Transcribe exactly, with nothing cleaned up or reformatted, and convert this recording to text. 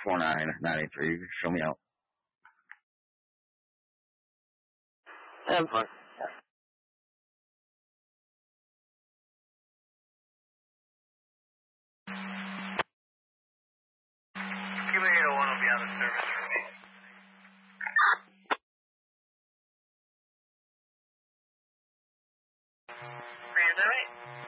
four nine nine three. Show me out. Have fun. Kilo eight oh one will be out of service for me. Three, is that right?